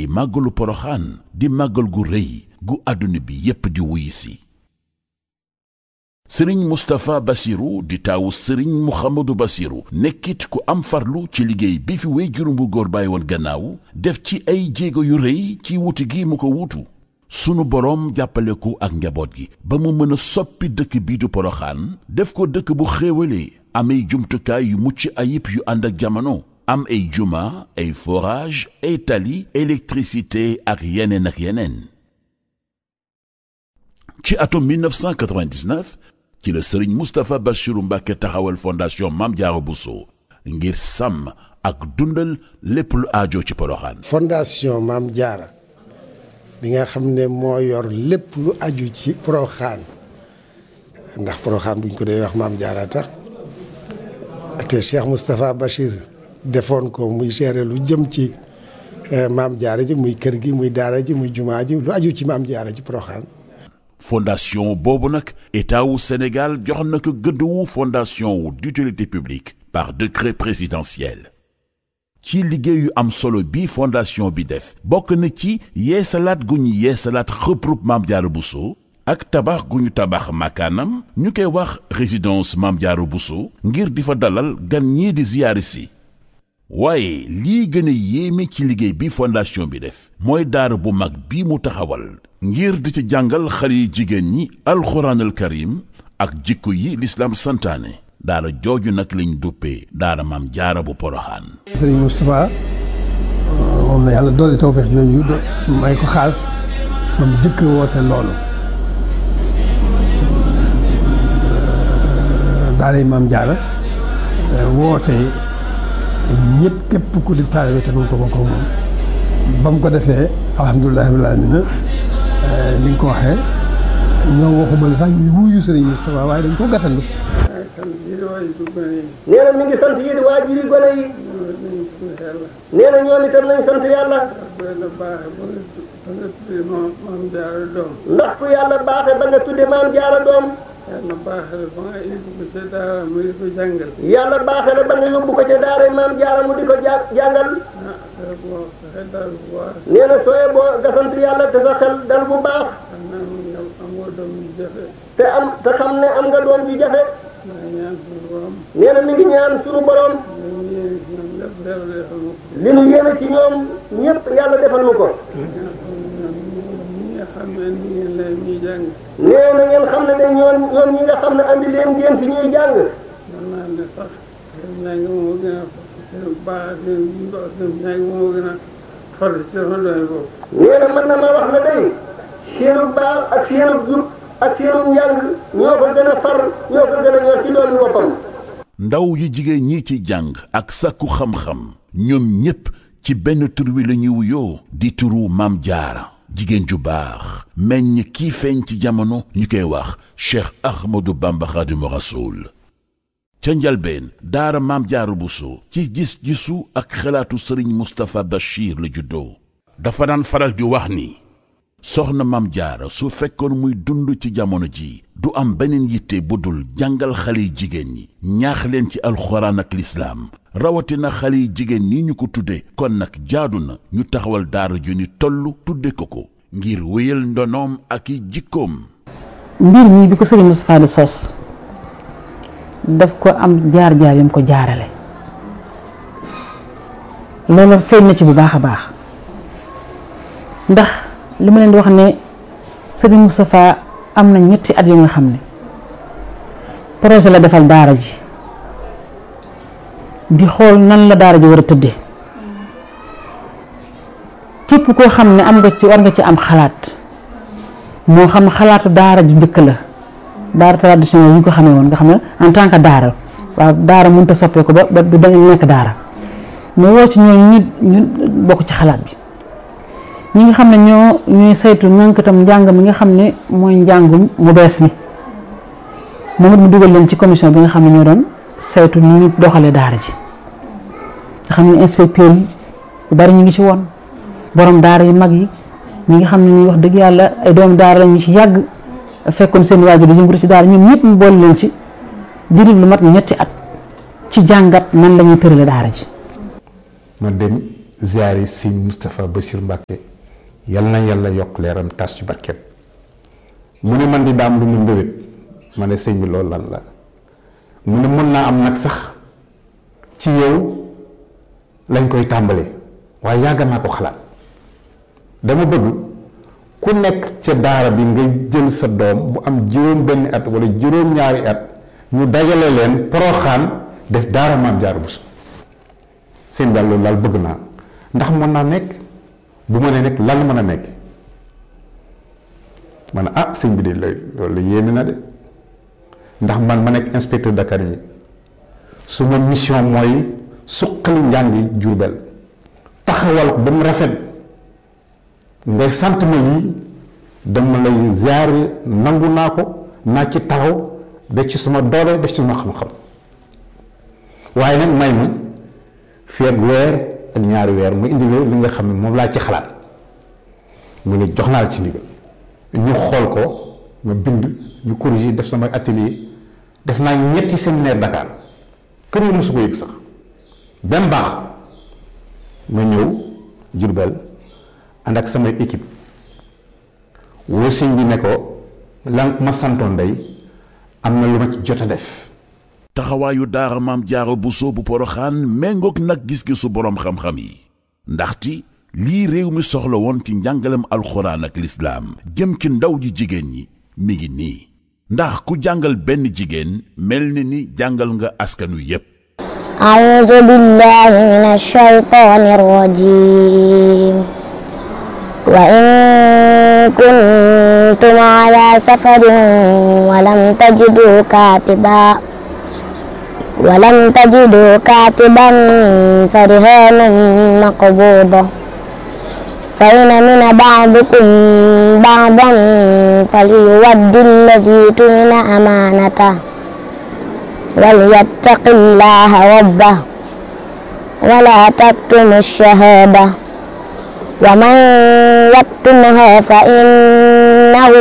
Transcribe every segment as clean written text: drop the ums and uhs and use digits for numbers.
di màggalu Poroxaan di màggal gu rëy gu àdduna bi yépp di wuy si. sëriñ Moustapha Bassirou di taawu sëriñ Mouhamadou Bassirou nekkit ku am farlu ci liggéey bi fi waajuram bu góor bàyyi woon gannaaw def ci ay jéego yu rëy ci wuti gi mu ko wutu. sunu boroom jàppale ko ak njaboot gi ba mu mën a soppi dëkk bii du Poroxaan def ko dëkk bu xéewalee am ay jumtukaay yu mucc ayib yu ànd ak jamono am ay juma ay forage ay tali électricité ak yeneen. ci atum 1999 ci la sëriñ Moustapha Bassirou Mbacké taxawal fondation Mame Diarra Bousso ngir sàmm ak dundal lépp lu aajo ci Poroxaan. fondation Mame Diarra bi nga xam ne moo yor lépp lu aju ci Poroxaan ndax Poroxaan buñ ko dee wax Mame Diarra tax te Cheikh Moustapha Bachir defoon ko muy gérer lu jëm ci Mame Diarra ji muy kër gi muy daara ji muy jumaa ji lu aju ci Mame Diarra ci Poroxaan. fondation boobu nag état wu Sénégal jox na ko gëdd wu fondation wu d'utilité publique par décret présidentiel. ci liggéey yu am solo bi fondation bi def bokk na ci yeesalaat gu ñu yeesalaat xëprub Mame Diarra Bousso ak tabax gu ñu tabax makaanam ñu koy wax résidence Mame Diarra Bousso ngir di fa dalal gan ñii di ziyaari si. waaye lii gën a yéeme ci liggéey bi fondation bi def mooy daara bu mag bi mu taxawal ngir di ci jàngal xale yi jigéen ñi alxuraanal karim ak jikko yi lislaam santaane. daara jooju nag lañ duppee daara Mame Diarra bu Poroxaan. sëriñ Moustapha moom la yàlla doole tawfeex jooju may ko xaas ba mu jëkk woote loolu daara Mame Diarra woote ñëpp képp ku di taalibe te mu ko bokk moom ba mu ko defee alhamdulilah rabbil aalamiina ni nga ko waxee ñoo waxuma la sax ñu wuyu sëriñ Moustapha waaye dañ ko gàttandu. nee na mi ngi sant yéen waajur yi gone yi. nee na ñoom itam nañ sant yàlla. ndax ku yàlla baaxe ba nga tudde Mame Diarra doom. yàlla baaxe la ba nga yóbbu ko ca daara mu di ko jàngal. yàlla baaxe la ba nga yóbbu ko ca daara Mame Diarra mu di ko jàngal. nee na sooyee boo nga sant yàlla te sa xel dal bu baax. te xam ne am nga doom ji jafe. nee na mi ngi ñaan suñu borom li nu yéene ci ñoom ñëpp yàlla defal nu ko. nee na ngeen xam ne de ñoom ñi nga xam ne andi leen ngeen fi ñuy jàng. nee na mën na ma wax na day seenu baax ak seenu jub ak seenu njàng ñoo ko gën a far ñoo ko gën a ñor ci doon boppam. ndaw yi jigéen ñi ci jàng ak sàkku xam-xam ñoom ñépp ci benn tur wi la ñuy wuyoo di turu Mame Diarra jigéen ju baax meññ kii feeñ ci jamono ñu koy wax Cheikh Ahmadou Bamba Khadimu Rasoul. ca njalbeen daara Mame Diarra Bousso ci gis-gisu ak xalaatu sëriñ Moustapha Bachir la juddoo dafa daan faral di wax ni soxna Mame Diarra su fekkoon muy dund ci jamono ji du am beneen yitte bu dul jàngal xale yi jigéen ñi ñaax leen ci alxuraan ak lislaam rawatina xale yi jigéen ñi ñu ko tudde kon nag jaadu na ñu taxawal daara ju ni toll tudde ko ngir wéyal ndonoom ak i jikkoom. mbir mi bi ko sëriñ Moustapha di sos daf ko am jaar-jaar yam ko jaarale loolu feeñ na ci bu baax a baax ndax li ma leen di wax ne sëriñ Moustapha am na ñetti at yu nga xam ne projet la defal daara ji di xool nan la daara ji war a tëddee képp koo xam ne am nga ci war nga ci am xalaat moo xam xalaatu daara ju njëkk la daara traditionnel yi ñu ko xamee woon nga xam ne en tant que daara waaw daara mënut a soppeeku ba du da nekk daara mu woo ci ñooñu ñu bokk ci xalaat bi. ñi nga xam ne ñooy saytu nankatam njàng mi nga xam ne mooy njàngum mu bees mi moom it mu dugal leen ci commission bi nga xam ne ñoo doon saytu ni ñu doxalee daara ji nga xam ne inspecteur yi yu bari ñu ngi ci woon borom daara yu mag yi ñi nga xam ne ñuy wax dëgg yàlla ay doomu daara la ñu ci yàgg fekkoon seen waajur di yëngatu ci daara ñoom ñëpp mu boole leen ci diiru lu mat ñetti at ci jàngat nan la ñuy tërale daara ji. ma dem ziyaari sëñ Moustapha Bassir Mbacke yal na yàlla yokk leeram tas ci barkeem mu ne man di daam lu mu mbébét ma ne sëñ bi loolu lan la mu ne mën naa am nag sax ci yow lañ koy tàmbalee waaye yàgg naa ko xalaat dama bëgg ku nekk ca daara bi nga jël sa doom bu am juróom benn at wala juróom ñaari at ñu dajale leen Poroxaan def daara Maam Jaara Buso seen daal loolu daal bëgg naa ndax mën naa nekk bu ma nee nekk lan mën a nekk ma ne ah sëñ bi de loolu yéeme na de ndax man ma nekk inspecteur Dakar yi suma mission mooy suqali njàngi Jurbel taxawal ko ba mu rafet ngay sant ma lii dama lay ziar nangu naa ko naa ci taxaw def ci suma doole def ci suma xam-xam waaye nag may ma fii ak weer ak ñaari weer mu indi li nga xam ne moom laa ci xalaat mu ne jox naa la ci ndigal ñu xool ko ma bind ñu corriger def sama atelier def naa ñetti séminaire Dakar kër yi mosu ko yëg sax benn baax ma ñëw Jurbel ànd ak samay équipe woo sëñ bi ne ko lan ma santoon day am na lu ma ci jot a def. taxawaayu daara Maam Jaara Buso bu Poroxaan méngoog nag gis-gisu boroom xam-xam yi ndaxte lii réew mi soxla woon ci njàngalem alxuraan ak lislaam jëm ci ndaw ji jigéen ñi mi ngi nii ndax ku jàngal benn jigéen mel ni jàngal nga askanu yépp. a'uuzu billaahi mina shaytaani rajiim wa in kuntum alaa safarin wa lam tajiduu kaatiban farihaanun maqbuuda fa in amina ba'dukum ba'dan falyuwaddi alladhii tumina amaanatahu walyattaqi llaaha rabbahu wa laa taktumu shahaada wa man yaktumha fa innahu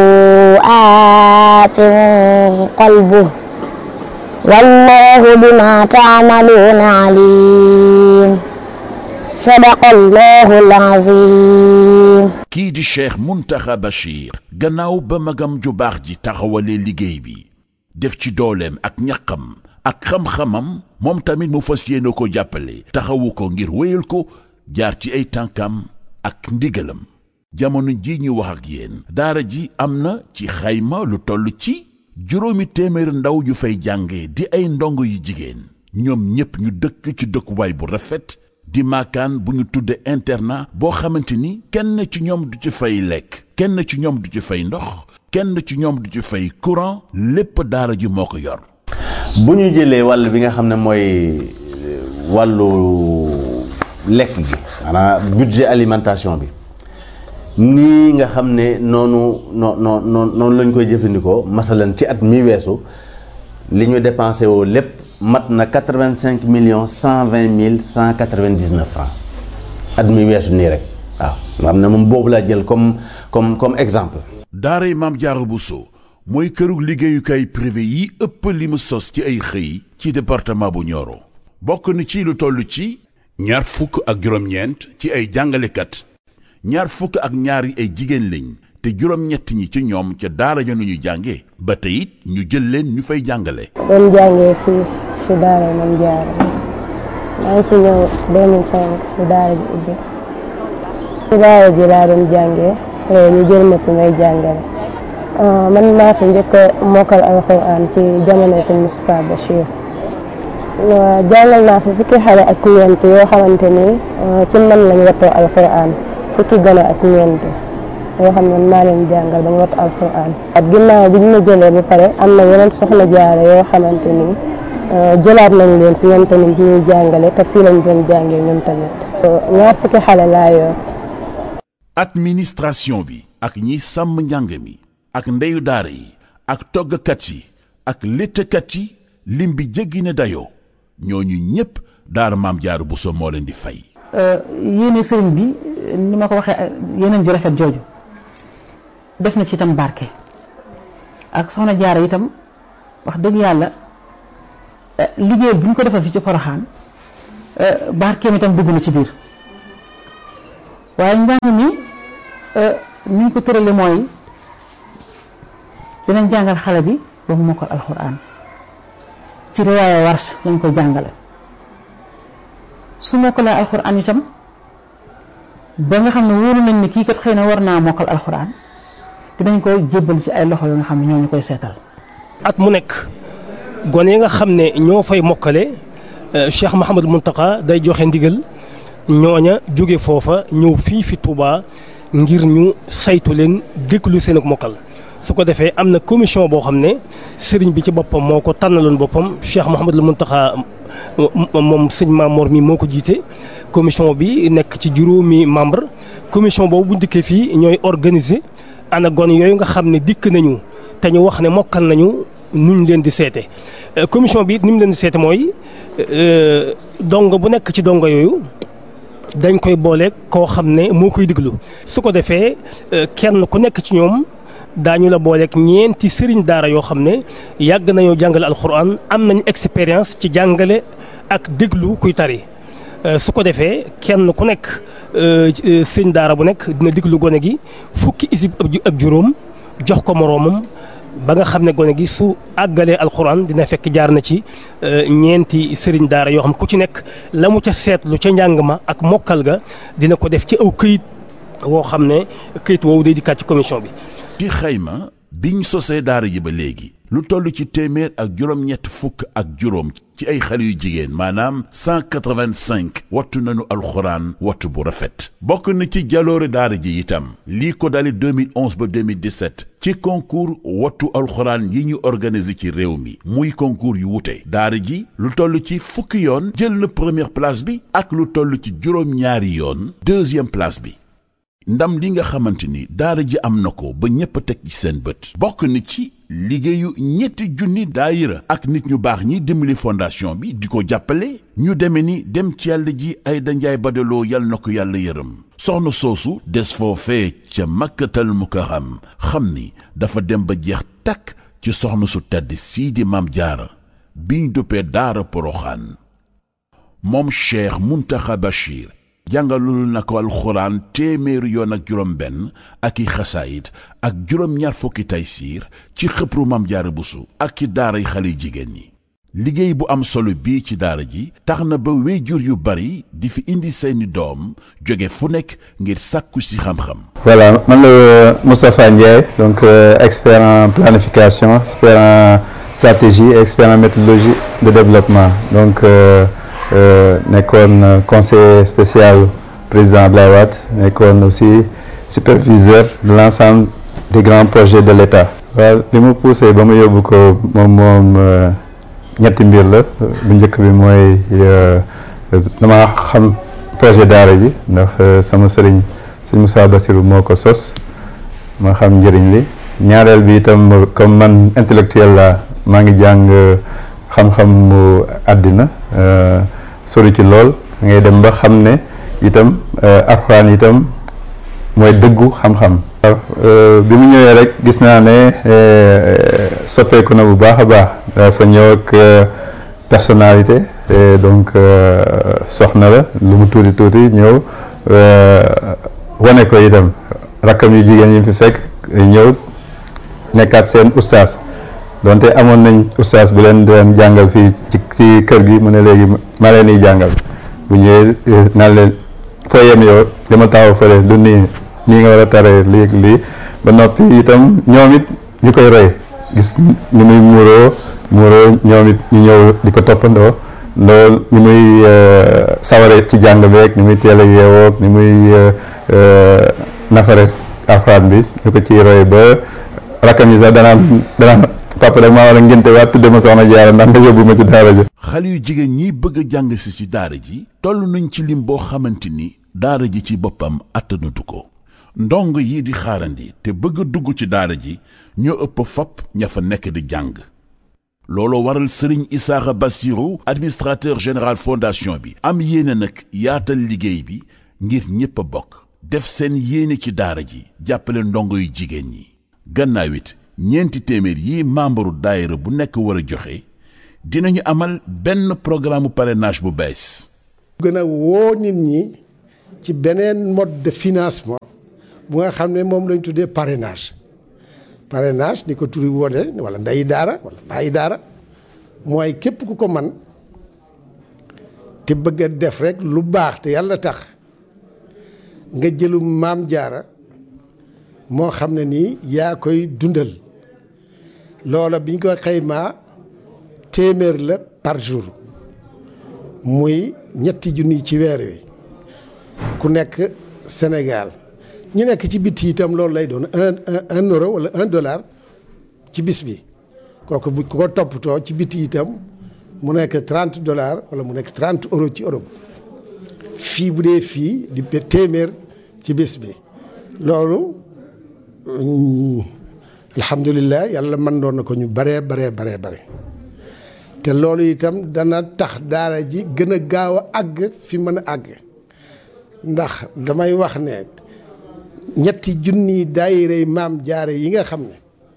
aathim qalbuhu wallaahu bimaa ta'maluuna aliim sadaqallahul aziim. kii di Cheikh Mountakha Bachir gannaaw ba magam ju baax ji taxawalee liggéey bi def ci dooleem ak ñaqam ak xam-xamam moom tamit mu fas yéene ko jàppale taxawu ko ngir wéyal ko jaar ci ay tànkam ak ndigalam jamono ji ñu wax ak yéen daara ji am na ci xayma lu toll ci 700 ndaw yu fay jànge di ay ndongo yu jigéen ñoom ñépp ñu dëkk ci dëkkuwaay bu rafet di maakaan bu ñu tudde internat boo xamante ni kenn ci ñoom du ci fay lekk kenn ci ñoom du ci fay ndox kenn ci ñoom du ci fay courant lépp daara ji moo ko yor. bu ñu jëlee wàll bi nga xam ne mooy wàllu lekk gi maanaam budget alimentation bi nii nga xam ne noonu lañ koy jëfandikoo masalan ci at mi weesu li ñu dépensé woo lépp mat na 85,120,199 francs at mi weesu nii rek waaw nga xam ne moom boobu laa jël comme exemple. daaray Maam Jaara Buso mooy kërug liggéeyukaay privé yi ëpp li mu sos ci ay xëy ci département bu Nioro bokk na ci lu toll ci 29 ci ay jàngalekat 22 yi ay jigéen lañ te 7 ñi ci ñoom ca daara ja nu ñu jànge ba tey it ñu jël leen ñu fay jàngale. doon jàngee fii ci daara Maam Jaara maa ngi fi ñëw 2005 ci daara ji ubbi ci daara ji laa doon jàngee ñu jël ma fi may jàngale man maa fi njëkk a mokkal alxuraan ci jamono sëñ Moustapha Bachir jàngal naa fi fukki xale ak ñeent yoo xamante ni ci man lañ wattoo alxuraan fukki gone ak ñeent yoo xam ne maa leen jàngal ba ñu wattu alxuraan at ginnaaw bi ñu ma jëlee ba pare am na yeneen soxna jaare yoo xamante ni jëlaat nañ leen fi ñoom tamit ñuy jàngale te fii lañ doon jàngee ñoom tamit 2 fukki xale laa yor. administration bi ak ñiy sàmm njàng mi ak ndeyu daara yi ak toggkat yi ak léttkat yi lim bi jéggi ne dayoo ñooñu ñépp daara Maam Jaara Buso moo leen di fay. yéene sëriñ bi ni ma ko waxee yeneen ju rafet jooju def na ci itam barke ak soxna Jaara itam wax dëgg yàlla liggéey bi ñu ko defal fi ci Poroxaan barkeem itam dugg na ci biir waaye njàng mi ni ñu ko tërale mooy dinañ jàngal xale bi ba mu mokkal alxuraan ci riwaaya Warsh dañ ko jàngale su mokkalee alxuraan itam ba nga xam ne wóolu nañ ni kii kat xëy na war naa mokkal alxuraan dinañ ko jébbal ci ay loxo yoo nga xam ne ñoo ñu koy seetal. at mu nekk gone yi nga xam ne ñoo fay mokkale Cheikh Mouhamadou Mountakha day joxe ndigal ñooña jóge foofa ñëw fii fi Touba ngir ñu saytu leen déglu seen ak mokkal su ko defee am na commission boo xam ne sëriñ bi ci boppam moo ko tànnaloon boppam Cheikh Mouhamadou Mountakha moom sëñ Mamor mi moo ko jiite. commission bi nekk ci juróomi membre commission boobu bu dikkee fii ñooy organiser ana gone yooyu nga xam ne dikk nañu te ñu wax ne mokkal nañu nuñ leen di seete commission bi it ni mu leen di seete mooy dongo bu nekk ci dongo yooyu dañ koy boole koo xam ne moo koy diglu su ko defee kenn ku nekk ci ñoom daañu la booleeg ñeenti sëriñ daara yoo xam ne yàgg nañoo jàngale alxuraan am nañ expérience ci jàngale ak déglu kuy tari su ko defee kenn ku nekk sëriñ daara bu nekk dina diglu gone gi fukki isib ak juróom jox ko moroomam ba nga xam ne gone gi su àggalee alxuraan dina fekk jaar na ci ñeenti sëriñ daara yoo xam ku ci nekk la mu ca seetlu ca njàng ma ak mokkal ga dina ko def ci aw këyit woo xam ne këyit woowu day dikkaat ci commission bi. ci xayma biñ sosee daara ji ba léegi lu toll ci téeméer ak juróom-ñett fukk ak juróom ci ay xale yu jigéen maanaam 185 wattu nañu alxuraan wattu bu rafet bokk na ci jaloore daara ji itam lii ko dali 2011 ba 2017 ci concours wattu alxuraan yi ñu organisé ci réew mi muy concours yu wute daara ji lu toll ci fukki yoon jël na première place bi ak lu toll ci juróom-ñaari yoon deuxième place bi ndam li nga xamante ni daara ji am na ko ba ñépp a teg ci seen bët bokk na ci liggéeyu ñetti junni daayira ak nit ñu baax ñi dimbali fondation bi di ko jàppale ñu deme ni dem ci yàlla ji Ayda Njaay Badaloo yal na ko yàlla yërëm soxna soosu des foofee ca Makkatal Mukarram xam ni dafa dem ba jeex takk ci soxna su tedd sii di Maam Jaara biñ duppee daara Poroxaan moom Cheikh Muntaxa Bachir jàngalul na ko alxuraan téeméeri yoon ak juróom benn ak i xasaayit ak juróom-ñaar fukki taysiir ci xëpru Maam Jaara Buso ak ci daaray xale jigéen ñi liggéey bu am solo bii ci daara ji tax na ba wéyjur yu bari di fi indi seeni doom jóge fu nekk ngir sàkku si xam-xam. Voilà, man la Moustapha Ndiaye donc expert en planification expert en stratégie et expert en méthodologie de développement donc nekkoon conseiller spécial président Abdoulaye Wade nekkoon aussi superviseur de l'ensemble des grands projets de l'État. waaw li mu poussé ba mu yóbbu ko moom ñetti mbir la bu njëkk bi mooy dama xam projet daara ji ndax sama sëriñ Moussa Bassirou moo ko sos ma xam njëriñ li ñaareel bi itam comme man intellectuel la maa ngi jàng xam-xam mu àddina sori ci lool ngay dem ba xam ne itam alxuraan itam mooy dëggu xam-xam. bi mu ñëwee rek gis naa ne soppeeku na bu baax a baax dafa ñëw ak personnalité donc soxna la lu mu tuuti tuuti ñëw wane ko itam rakkam yu jigéen yi fi fekk ñëw nekkaat seen ustaas donte amoon nañ ustaas bu leen doon jàngal fii ci kër gi mu ne léegi ma leen di jàngal bu ñëwee naan leen foo yem yow dama taxaw fële du nii nga war a taree lii ba noppi itam ñoom it ñu koy roy gis ni muy muuroo ñoom it ñu ñëw di ko toppandoo loolu ni muy saware ci jàng beeg ni muy teel a yeewoo ni muy nafare alxuraan bi ñu ko ciy roy ba rakkam yi sax danaan papa rek maa war a ngénte waat tudde ma soxna Jaara ndax nga yóbbu ma ci daara ji. xale yu jigéen ñi bëgg a jàng si ci daara ji toll nañ ci lim boo xamante ni daara ji ci boppam attanatu ko ndong yi di xaarandi te bëgg a dugg ci daara ji ñoo ëpp fopp ña fa nekk di jàng looloo waral Serigne Issakha Bassirou administrateur général fondation bi am yéene nag yaatal liggéey bi ngir ñépp a bokk def seen yéene ci daara ji jàppale ndongo yu jigéen ñi gannaaw it ñeenti téeméer yi membre daayira bu nekk war a joxe dinañu amal benn programme parrainage bu bees. gën a woo nit ñi ci beneen mode de financement bu nga xam ne moom lañ tuddee parrainage. Parrainage ni ko turi wone wala ndeyi daara wala bàyyi daara mooy képp ku ko man te bëgg a def rek lu baax te yàlla tax nga jëlum maam jaara moo xam ne nii yaa koy dundal loola biñ ko xaymaa téeméer la par jour muy ñetti junni ci weer wi ku nekk Sénégal ñu nekk ci biti itam loolu lay doon un euro wala $1 ci bis bi kooku bu ko toppatoo ci biti itam mu nekk $30 wala mu nekk 30 euros ci Europe fii bu dee fii di téeméer ci bis bi loolu alhamdulilah yàlla mën doon na ko ñu bare te loolu itam dana tax daara ji gën a gaaw a àgg fi mën a àgg ndax damay wax ne ñetti junni daayira maam jaare yi nga xam ne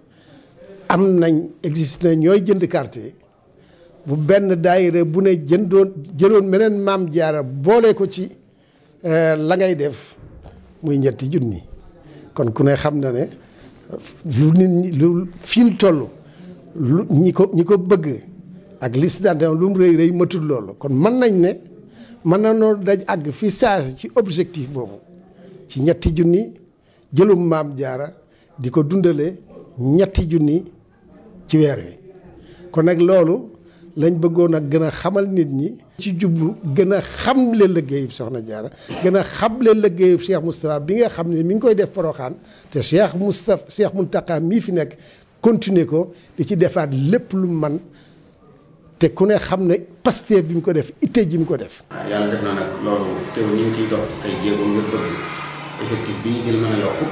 am nañ existe na ñooy jënd carte yi bu benn daayira bu ne jëloon meneen maam jaara boole ko ci la ngay def muy ñetti junni kon ku ne xam na ne lu nit ñi lu fiil toll lu ñi ko bëgg ak liste d'adhésion lu mu rëy matul loolu kon mën nañ ne mën na noo daj àgg fi saasi ci objectif boobu ci ñetti junni jëlum maam jaara di ko dundalee ñetti junni ci weer wi kon nag loolu lañ bëggoon a gën a xamal nit ñi ci jublu gën a xamle liggéeyub soxna jaara gën a xamle liggéeyub Cheikh Moustapha bi nga xam ne mi ngi koy def Porokhane te Cheikh Mountakha mii fi nekk continuer ko di ci defaat lépp lu man te ku ne xam ne Pastef bi mu ko def itte ji mu ko def. waaw yàlla def na nag loolu teew ñu ngi ciy dox ay jéego ngir bëgg effectif bi ñu jël mën a yokku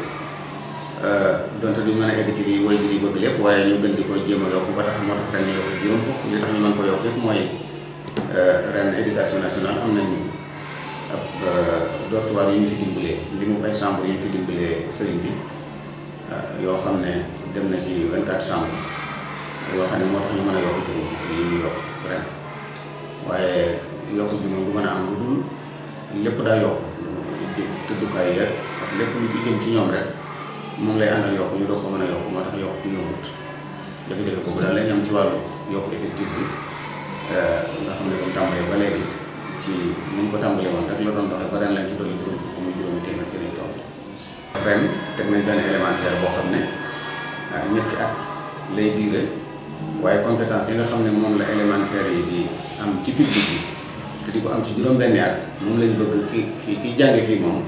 donte duñ mën a egg ci lii woy bi ñuy bëgg lépp waaye ñu gën di ko jéem a yokku ba tax moo tax ren ñu yokk juróom fukk li tax ñu mën ko yokk yëpp mooy ren éducation nationale am nañ ab dortoir yu ñu fi dimbalee li mu ay chambre yu ñu fi dimbalee sëriñ bi yoo xam ne dem na ci 24 chambres yoo xam ne moo tax ñu mën a yokk juróom fukk yi ñu yokk ren waaye yokk bi moom du mën a am lu dul lépp daa yokk tëddukaay yeeg ak lépp lu jëm ci ñoom rek moom lay àndal yokk ñu doog ko mën a yokk moo tax yokk ñu yombut jafe-jafe boobu daal lañ am ci wàllu yokk effectif bi nga xam ne comme tàmbalee ba léegi ci ni ñu ko tàmbalee woon rek la doon doxee ba ren lañ ci dolli juróom fukk muy juróomi téeméer ci lañ toll ren teg nañ benn élémentaire boo xam ne ñetti at lay diire waaye compétence yi nga xam ne moom la élémentaire yi di am ci public bi te di ko am ci juróom-benni at moom lañ bëgg ki jànge fii moom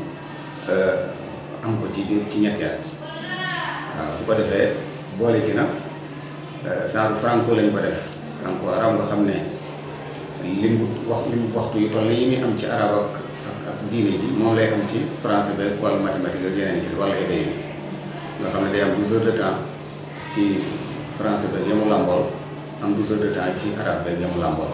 am ko ci ñetti at waaw bu ko defee boole ci nag genre franco lañ ko def franco arab nga xam ne lim waxtu yu toll yi muy am ci arab ak diine ji moom lay am ci français beeg wala mathématique ak yeneen yi wala éday bi nga xam ne day am 12 heures de temps ci français beeg yamu làmbool am 12 heures de temps ci arabe beeg yamu làmbool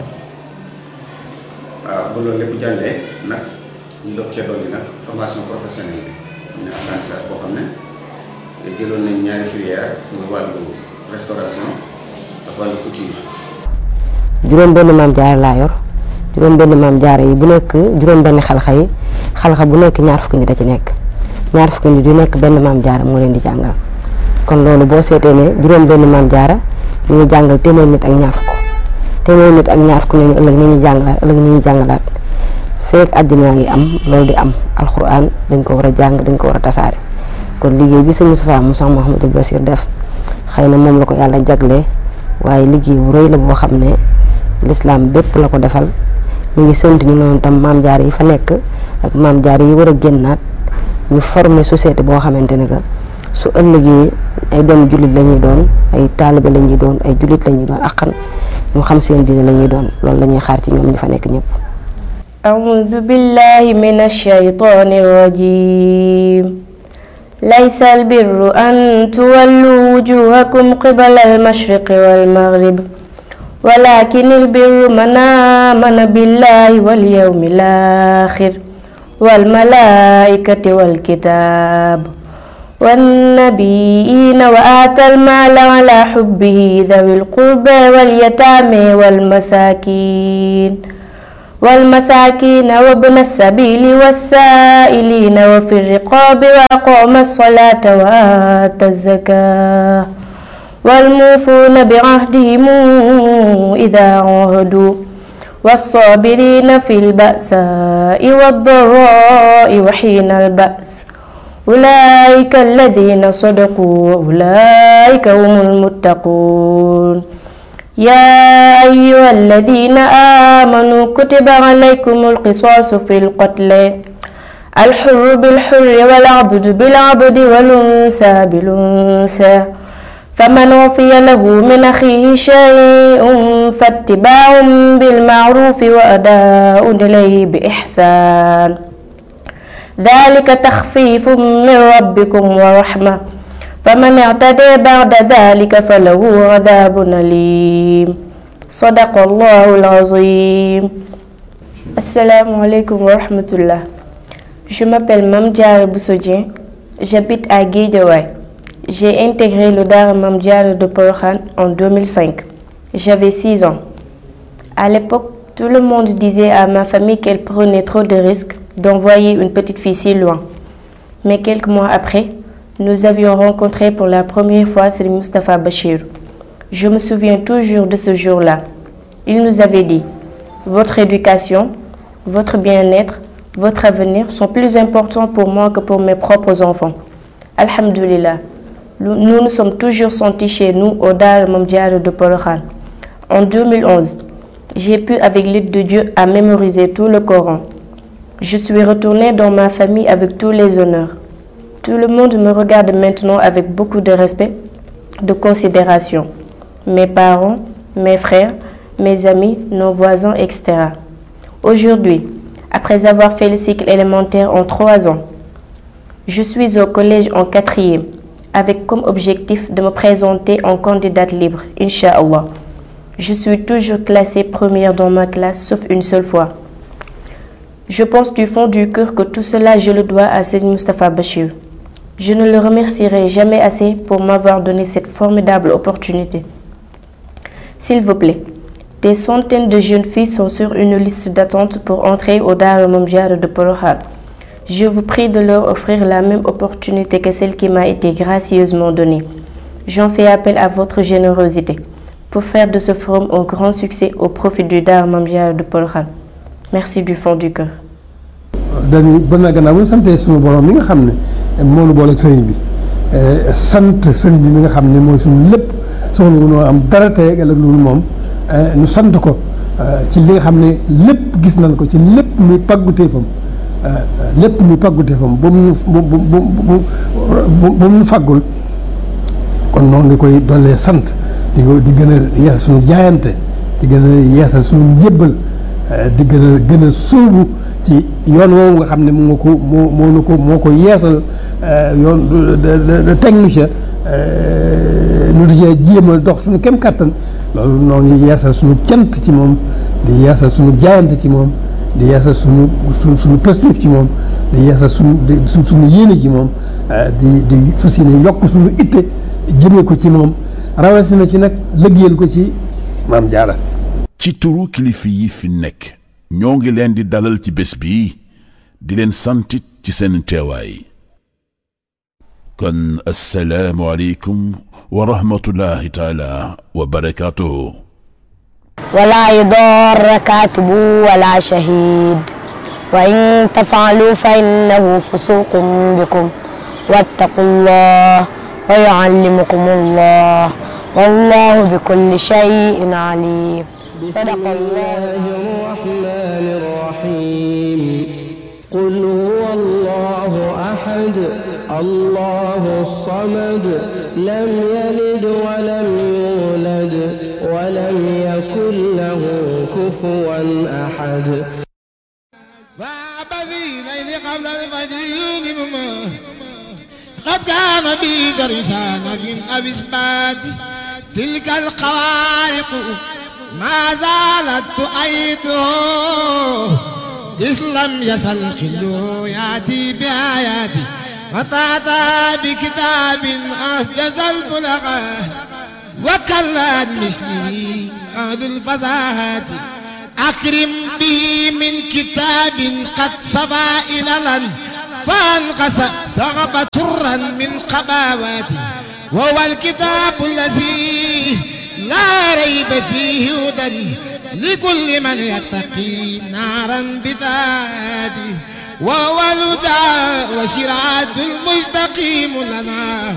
waaw bu loolu lépp jàllee nag ñu doog cee dolli nag formation professionnelle bi am na apprentissage boo xam ne jëloon nañ ñaari filière muy wàllu restauration ak wàllu couture. juróom benn maam jaara laa yor juróom benn maam jaara yi bu nekk juróom benn xalxa yi xalxa bu nekk ñaar fukki nit da ci nekk ñaar fukki nit yu nekk benn maam jaara moo leen di jàngal kon loolu boo seetee ne juróom benn maam jaara ñu ngi jàngal téeméer nit ak ñaar fukk téeméer nit ak ñaar fukk nañu ëllëg ni ñuy jàngalaat feek àddina ngi am loolu di am alxuraan dañ ko war a jàng dañ ko war a tasaare kon liggéey bi sëñ Moustapha Moussa Mouhamadou Bassir def xëy na moom la ko yàlla jaglee waaye liggéey bu rëy la boo xam ne lislaam bépp la ko defal ñu ngi sant ñu noonu tam maam jaar yi fa nekk ak maam jaar yi war a génnaat ñu former société boo xamante ne que su ëllëgee ay doomu jullit la ñuy doon ay taalibe la ñuy doon ay jullit la ñuy doon akkan ñu xam seen diine la ñuy doon loolu la ñuy xaar ci ñoom ñi fa nekk ñëpp. أعوذ بالله من الشيطان الرجيم ليس البر أن تولوا وجوهكم قبل المشرق والمغرب ولكن البر من آمن بالله واليوم الآخر والملائكة والكتاب والنبيين وآتى المال على حبه ذوي القربى واليتامى والمساكين والمساكين وابن السبيل والسائلين وفي الرقاب وأقام الصلاة وآتى الزكاة والموفون بعهدهم إذا عاهدوا والصابرين في البأساء والضراء وحين البأس أولئك الذين صدقوا وأولئك هم المتقون يا أيها الذين آمنوا كتب عليكم القصاص في القتل الحر بالحر والعبد بالعبد والأنثى بالأنثى فمن عفي له من أخيه شيء فاتباع بالمعروف وأداء إليه بإحسان ذلك تخفيف من ربكم ورحمة فمن اعتدى بعد ذلك فله عذاب أليم صدق الله العظيم. Assalamu alaikum wa rahmatullah. Je m'appelle Mame Diarra Bousso Dieng, j'habite à Guédiawaye. J'ai intégré le Daara Mame Diarra de Porokhane en 2005. J'avais 6 ans. À l'époque, tout le monde disait à ma famille qu'elle prenait trop de risques d'envoyer une petite fille si loin. Mais quelques mois après, nous avions rencontré pour la première fois Serigne Moustapha Bachir. Je me souviens toujours de ce jour-là. Il nous avait dit « Votre éducation, votre bien-être, votre avenir sont plus importants pour moi que pour mes propres enfants. » Alhamdulillah, nous nous sommes toujours sentis chez nous au Daara Mame Diarra de Porokhane. En 2011, j'ai pu avec l'aide de Dieu à mémoriser tout le Coran. Je suis retournée dans ma famille avec tous les honneurs. Tout le monde me regarde maintenant avec beaucoup de respect, de considération. Mes parents, mes frères, mes amis, nos voisins, etc. Aujourd'hui, après avoir fait le cycle élémentaire en 3 ans, je suis au collège en 4e, avec comme objectif de me présenter en candidate libre, Inch'Allah. Je suis toujours classée première dans ma classe, sauf une seule fois. Je pense du fond du cœur que tout cela, je le dois à Serigne Moustapha Bachir. Je ne le remercierai jamais assez pour m'avoir donné cette formidable opportunité. S'il vous plaît, des centaines de jeunes filles sont sur une liste d'attente pour entrer au Daara Mame Diarra de Porokhane. Je vous prie de leur offrir la même opportunité que celle qui m'a été gracieusement donnée. J'en fais appel à votre générosité pour faire de ce forum un grand succès au profit du Daara Mame Diarra de Porokhane. Merci du fond du cœur. dañuy ba na gannaaw bu ñu santee suñu borom mi nga xam ne moo ñu boole ak sëriñ bi sant sëriñ bi mi nga xam ne mooy suñu lépp soxla wu noo am dara tey ak loolu moom ñu sant ko ci li nga xam ne lépp gis nañ ko ci lépp muy pàgguteefam ba mu ñu fàggul kon noonu nga koy dollee sant di gën a yeesal suñu jaayante di gën a yeesal suñu njébbal di gën a sóobu ci yoon woowu nga xam ne moo ko yeesal yoon de technicien nu di cee jéem a dox suñu kem kàttan loolu noo ngi yeesal suñu cant ci moom di yeesal suñu jaayante ci moom di yeesal suñu positif ci moom di yeesal suñu yéene ci moom di fas yéene yokk suñu itte jëmee ko ci moom rawatina ci nag liggéeyal ko ci Mame Diarra. ci turu kilifa yi fi nekk ñoo ngi leen di dalal ci bés bi di leen santit ci seen teewaay kon assalaamu aleykum wa rahmatullahi taala wa barakaatuhu. ولا يضار كاتب ولا شهيد وإن تفعلوا فإنه فسوق بكم واتقوا الله ويعلمكم الله والله بكل شيء عليم. صدق الله الرحمن الرحيم. قل هو الله أحد الله الصمد لم يلد ولم يولد ولم يكن له كفوا أحد. قبل الفجر قد كان بي درسان من أبسبات تلك الخوارق ما زالت تؤيده إذ لم يزل خلو يأتي بآياتي وتأتى بكتاب أسجز البلغاء وكلت مثله أهل الفزاهات أكرم به من كتاب قد صفى إللا فانقص صغب ترا من قباواته وهو الكتاب الذي لا ريب فيه هدى لكل من يتقي نارا بذاته وهو الهدى وشرعة المستقيم لنا